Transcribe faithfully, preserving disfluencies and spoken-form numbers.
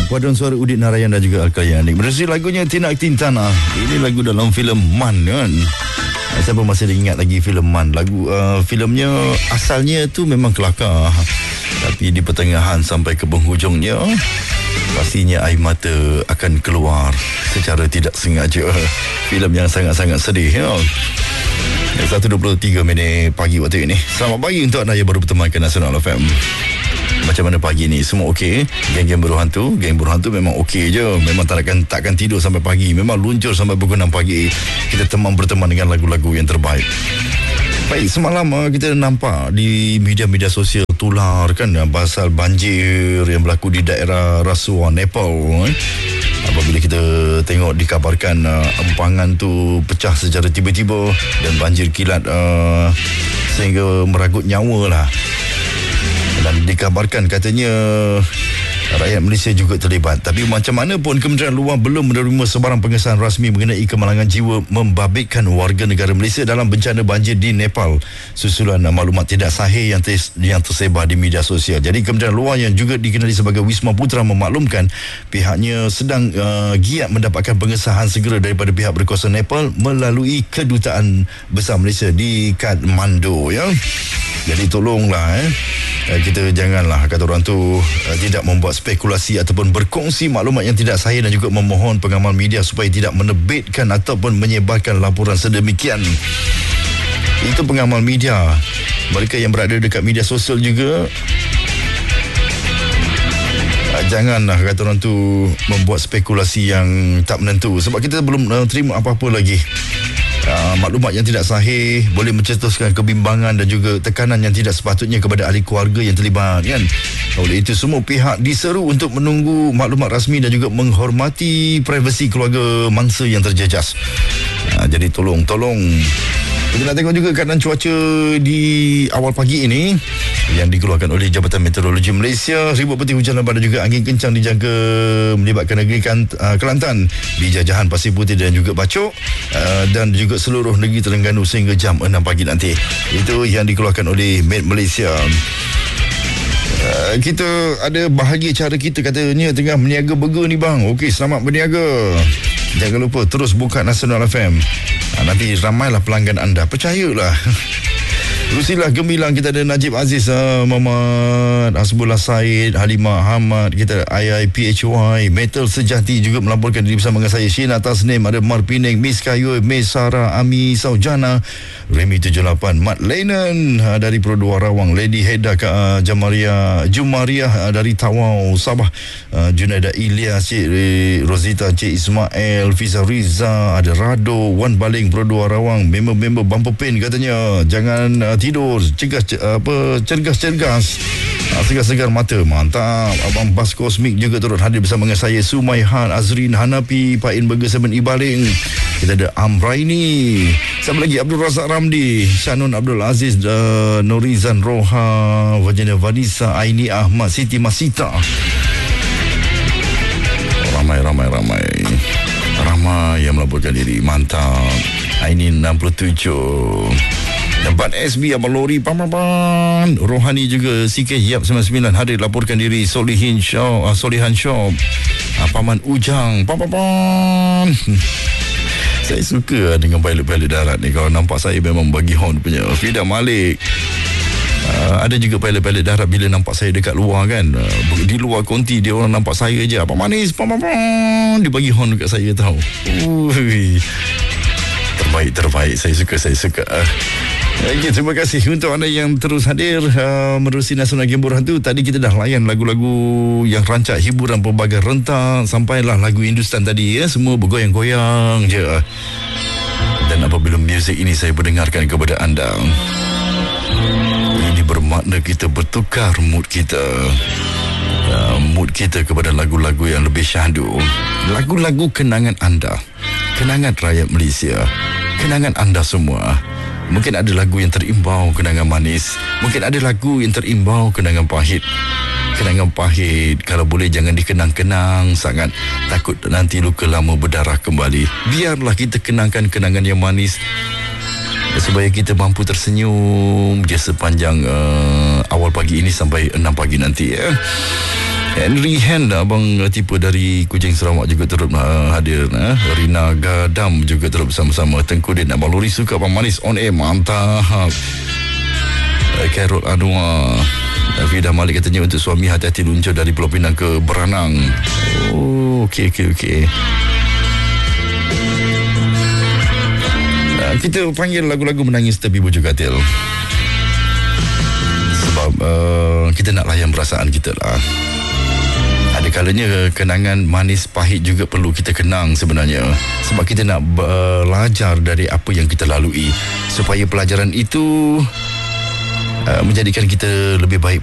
paduan suara Udit Narayan dan juga Alkaya Anik. Menerusi lagunya Tinak Tintana. Ini lagu dalam filem Man kan. Siapa masih ingat lagi filem Man? Lagu uh, filmnya asalnya tu memang kelakar, tapi di pertengahan sampai ke penghujungnya pastinya air mata akan keluar secara tidak sengaja. Filem yang sangat-sangat sedih ya. satu dua puluh tiga minit pagi waktu ini. Selamat pagi untuk anda yang baru bertemankan Nasional F M. Macam mana pagi ni? Semua okey? Geng-geng berhantu, geng berhantu memang okey je. Memang takkan takkan tidur sampai pagi. Memang luncur sampai pukul enam pagi. Kita teman berteman dengan lagu-lagu yang terbaik. Baik, semalam kita nampak di media-media sosial tular kan pasal banjir yang berlaku di daerah Rasuah, Nepal. Apabila kita tengok dikabarkan uh, empangan tu pecah secara tiba-tiba dan banjir kilat uh, sehingga meragut nyawa lah. Dan dikabarkan katanya rakyat Malaysia juga terlibat. Tapi macam mana pun Kementerian Luar belum menerima sebarang pengesahan rasmi mengenai kemalangan jiwa membabitkan warga negara Malaysia dalam bencana banjir di Nepal susulan maklumat tidak sahih yang, tes, yang tersebar di media sosial. Jadi Kementerian Luar yang juga dikenali sebagai Wisma Putra memaklumkan pihaknya sedang uh, giat mendapatkan pengesahan segera daripada pihak berkuasa Nepal melalui Kedutaan Besar Malaysia di Kathmandu ya. Jadi tolonglah eh kita janganlah kata orang tu uh, tidak membuat spekulasi ataupun berkongsi maklumat yang tidak sahih dan juga memohon pengamal media supaya tidak menerbitkan ataupun menyebarkan laporan sedemikian. Itu pengamal media. Mereka yang berada dekat media sosial juga uh, janganlah kata orang tu membuat spekulasi yang tak menentu sebab kita belum uh, terima apa-apa lagi. Uh, maklumat yang tidak sahih boleh mencetuskan kebimbangan dan juga tekanan yang tidak sepatutnya kepada ahli keluarga yang terlibat kan. Oleh itu semua pihak diseru untuk menunggu maklumat rasmi dan juga menghormati privasi keluarga mangsa yang terjejas. Uh, jadi tolong tolong kita nak tengok juga keadaan cuaca di awal pagi ini yang dikeluarkan oleh Jabatan Meteorologi Malaysia. Ribut peti hujan lebat dan juga angin kencang dijangka melibatkan negeri Kelantan, Bijajahan, Pasir Putih dan juga Bacok uh, dan juga seluruh negeri Terengganu sehingga jam enam pagi nanti. Itu yang dikeluarkan oleh Met Malaysia. Uh, kita ada bahagia cara kita katanya tengah berniaga burger ni bang. Okey, selamat berniaga. Jangan lupa terus buka Nasional F M. Ha, nanti ramailah pelanggan anda. Percayalah. Rusilah gemilang. Kita ada Najib Aziz, uh, Muhammad Hasbullah Said, Halimah Ahmad, kita ada I I P H Y, Metal Sejati juga melaporkan diri bersama dengan saya, Sheena Tasnim, ada Mar Pineng, Miss Kayu, Miss Sarah, Ami Saujana, Remy tujuh lapan, Mat Lennon uh, dari Produa Rawang, Lady Heda uh, Jamaria Jumaria uh, dari Tawau Sabah, uh, Junaida Ilyas, Cik Rosita, Cik Ismail, Fiza Riza, ada Rado, Wan Baling, Produa Rawang, member-member Bumper Pain katanya jangan uh, tidur, cergas apa cergas-cergas, segar-segar mata. Mantap. Abang Bas Kosmik juga turut hadir bersama dengan saya, Sumaihan, Azrin Hanapi, Pain Burger Seven Ibaling. Kita ada Amraini, siapa lagi, Abdul Razak Ramdi, Shanun Abdul Aziz, uh, Norizan Roha, Vajana Vanisa, Aini Ahmad, Siti Masita. Ramai ramai ramai ramai yang melaporkan diri. Mantap. Aini enam puluh tujuh, Tempat S B Abang Lori, Pam-pam-pam. Rohani juga C K Yap sembilan puluh sembilan hadir laporkan diri. Solihin Shop, uh, Solihan Shop, uh, Paman Ujang, Pam-pam-pam. Saya suka dengan pilot-pilot darat ni. Kalau nampak saya memang bagi horn punya. Fida Malik. Uh, ada juga pilot-pilot darat bila nampak saya dekat luar kan. Uh, di luar konti dia orang nampak saya je. Apa manis, pam-pam-pam. Dia bagi horn dekat saya tahu. Ui. Terbaik, terbaik. Saya suka, saya suka. Uh. Okay, terima kasih untuk anda yang terus hadir uh, menerusi Nasional Game Berhantu. Tadi kita dah layan lagu-lagu yang rancak hiburan pelbagai rentak, sampailah lagu Hindustan tadi ya, semua bergoyang-goyang je. Dan apabila muzik ini saya berdengarkan kepada anda, ini bermakna kita bertukar mood kita, uh, mood kita kepada lagu-lagu yang lebih syahdu, lagu-lagu kenangan anda, kenangan rakyat Malaysia, kenangan anda semua. Mungkin ada lagu yang terimbau kenangan manis, mungkin ada lagu yang terimbau kenangan pahit. Kenangan pahit kalau boleh jangan dikenang-kenang sangat, takut nanti luka lama berdarah kembali. Biarlah kita kenangkan kenangan yang manis supaya kita mampu tersenyum je sepanjang uh, awal pagi ini sampai enam pagi nanti ya. Henry Hand, abang tipe dari Kuching Sarawak juga turut uh, hadir. uh. Rina Gadam juga turut bersama-sama. Tengku Din, abang Lori suka abang manis on air, mantap. uh, Carol Anwar, Fidah Malik katanya untuk suami hati-hati luncur dari Pulau Pinang ke Beranang. Oh, okey okey okey. uh, Kita panggil lagu-lagu menangis tepi bujuk katil, sebab uh, kita nak layan perasaan kita lah. Ada kalanya kenangan manis pahit juga perlu kita kenang sebenarnya, sebab kita nak belajar dari apa yang kita lalui, supaya pelajaran itu uh, menjadikan kita lebih baik